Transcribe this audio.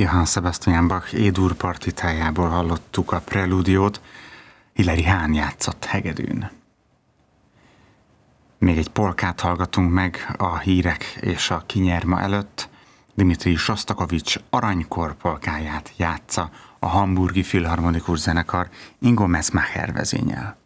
Johann Sebastian Bach E-dur partitájából hallottuk a prelúdiót, Hilary Hahn játszott hegedűn. Még egy polkát hallgatunk meg a hírek és a kinyerma előtt. Dmitrij Sostakovics Aranykor polkáját játsza a Hamburgi Filharmonikus Zenekar Ingo Messmacher vezényel.